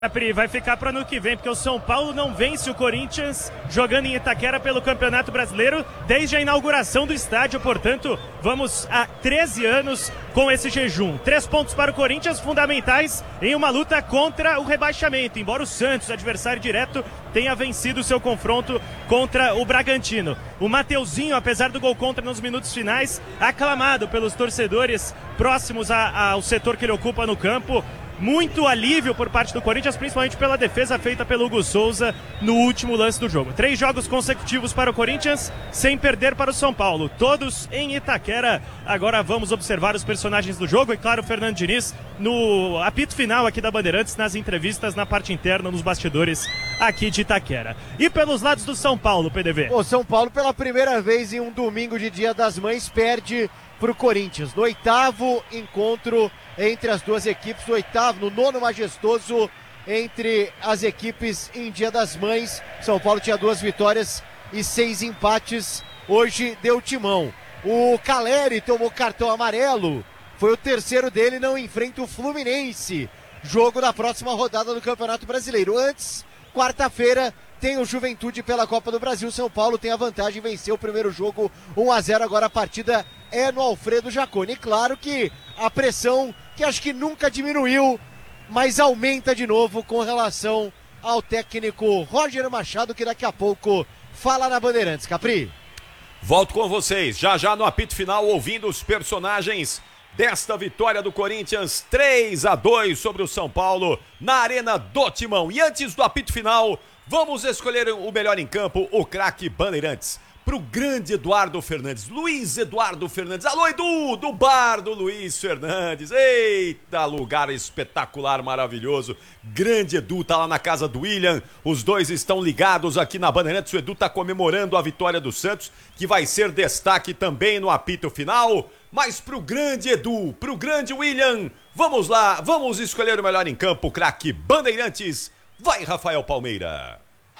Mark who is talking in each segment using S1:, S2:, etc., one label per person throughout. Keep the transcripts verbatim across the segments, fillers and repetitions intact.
S1: Pri, vai ficar para ano que vem, porque o São Paulo não vence o Corinthians jogando em Itaquera pelo Campeonato Brasileiro desde a inauguração do estádio, portanto, vamos há treze anos com esse jejum. Três pontos para o Corinthians, fundamentais em uma luta contra o rebaixamento, embora o Santos, adversário direto, tenha vencido o seu confronto contra o Bragantino. O Mateuzinho, apesar do gol contra nos minutos finais, aclamado pelos torcedores próximos a, ao setor que ele ocupa no campo. Muito alívio por parte do Corinthians, principalmente pela defesa feita pelo Hugo Souza no último lance do jogo. Três jogos consecutivos para o Corinthians, sem perder para o São Paulo. Todos em Itaquera. Agora vamos observar os personagens do jogo e, claro, o Fernando Diniz no apito final aqui da Bandeirantes, nas entrevistas, na parte interna, nos bastidores aqui de Itaquera. E pelos lados do São Paulo, P D V?
S2: O São Paulo, pela primeira vez em um domingo de Dia das Mães, perde para o Corinthians. No oitavo encontro entre as duas equipes, no oitavo, no nono majestoso entre as equipes em Dia das Mães. São Paulo tinha duas vitórias e seis empates, hoje deu timão. O Caleri tomou cartão amarelo, foi o terceiro dele, não enfrenta o Fluminense, jogo da próxima rodada do Campeonato Brasileiro. Antes, quarta-feira, tem o Juventude pela Copa do Brasil. São Paulo tem a vantagem, venceu o primeiro jogo um a zero, agora a partida é no Alfredo Jaconi. Claro que a pressão, que acho que nunca diminuiu, mas aumenta de novo com relação ao técnico Roger Machado, que daqui a pouco fala na Bandeirantes. Capri.
S3: Volto com vocês, já já no apito final, ouvindo os personagens desta vitória do Corinthians, três a dois sobre o São Paulo, na Arena do Timão. E antes do apito final, vamos escolher o melhor em campo, o craque Bandeirantes. Pro grande Eduardo Fernandes, Luiz Eduardo Fernandes. Alô, Edu, do bar do Luiz Fernandes. Eita, lugar espetacular, maravilhoso. Grande Edu, tá lá na casa do William. Os dois estão ligados aqui na Bandeirantes. O Edu tá comemorando a vitória do Santos, que vai ser destaque também no apito final. Mas pro grande Edu, pro grande William, vamos lá, vamos escolher o melhor em campo, craque Bandeirantes. Vai, Rafael Palmeira.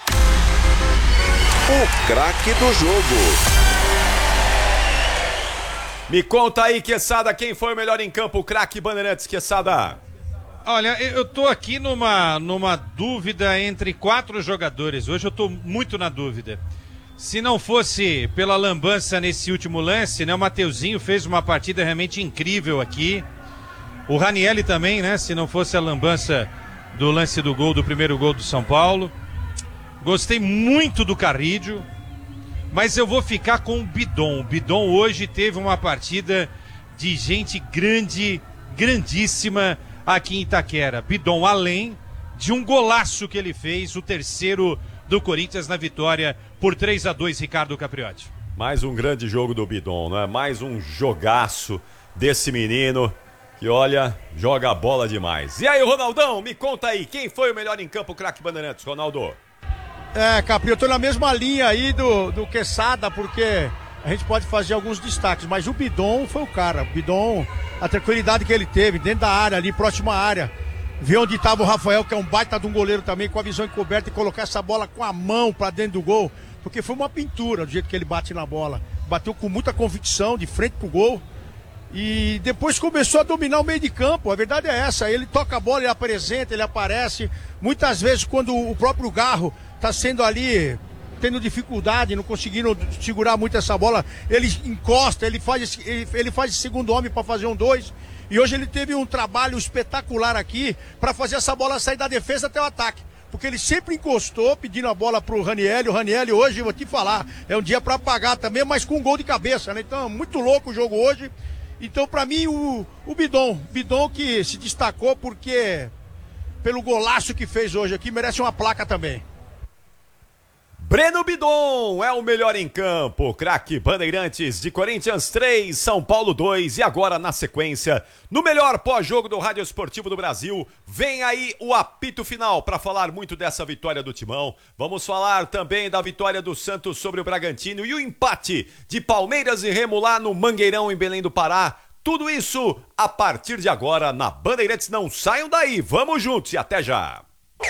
S4: O craque do jogo.
S3: Me conta aí, Quesada, quem foi o melhor em campo, o craque Bandeirantes, Quesada?
S5: Olha, eu tô aqui numa, numa dúvida entre quatro jogadores. Hoje eu tô muito na dúvida. Se não fosse pela lambança nesse último lance, né? O Mateuzinho fez uma partida realmente incrível aqui. O Ranielli também, né? Se não fosse a lambança do lance do gol, do primeiro gol do São Paulo. Gostei muito do Carrídio, mas eu vou ficar com o Bidon. O Bidon hoje teve uma partida de gente grande, grandíssima aqui em Itaquera. Bidon, além de um golaço que ele fez, o terceiro do Corinthians na vitória por três a dois, Ricardo Capriotti.
S3: Mais um grande jogo do Bidon, né? Mais um jogaço desse menino que, olha, joga a bola demais. E aí, Ronaldão, me conta aí, quem foi o melhor em campo, craque Bandeirantes, Ronaldo?
S6: É, Capri, eu tô na mesma linha aí do, do Quesada, porque a gente pode fazer alguns destaques, mas o Bidon foi o cara. O Bidon, a tranquilidade que ele teve dentro da área, ali, próxima à área, ver onde estava o Rafael, que é um baita de um goleiro também, com a visão encoberta, e colocar essa bola com a mão pra dentro do gol, porque foi uma pintura do jeito que ele bate na bola. Bateu com muita convicção, de frente pro gol, e depois começou a dominar o meio de campo. A verdade é essa, ele toca a bola, ele apresenta, ele aparece. Muitas vezes, quando o próprio Garro tá sendo ali, tendo dificuldade, não conseguindo segurar muito essa bola, ele encosta, ele faz esse, ele, ele faz esse segundo homem para fazer um dois. E hoje ele teve um trabalho espetacular aqui para fazer essa bola sair da defesa até o ataque. Porque ele sempre encostou, pedindo a bola pro Ranielli. O Ranielli hoje, vou te falar, é um dia para apagar também, mas com um gol de cabeça, né? Então, muito louco o jogo hoje. Então, para mim, o, o Bidon, Bidon que se destacou porque, pelo golaço que fez hoje aqui, merece uma placa também.
S3: Breno Bidon é o melhor em campo, craque Bandeirantes, de Corinthians três, São Paulo dois, e agora na sequência, no melhor pós-jogo do Rádio Esportivo do Brasil, vem aí o apito final para falar muito dessa vitória do Timão. Vamos falar também da vitória do Santos sobre o Bragantino e o empate de Palmeiras e Remo lá no Mangueirão, em Belém do Pará. Tudo isso a partir de agora na Bandeirantes. Não saiam daí, vamos juntos e até já!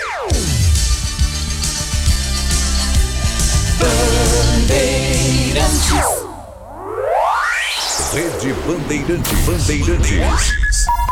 S4: Bandeirantes. Rede Bandeirantes. Bandeirantes.